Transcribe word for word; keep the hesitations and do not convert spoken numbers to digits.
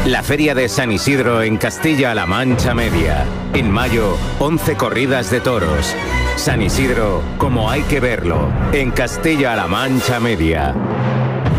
La Feria de San Isidro en Castilla-La Mancha Media. En mayo, once corridas de toros. San Isidro, como hay que verlo, en Castilla-La Mancha Media.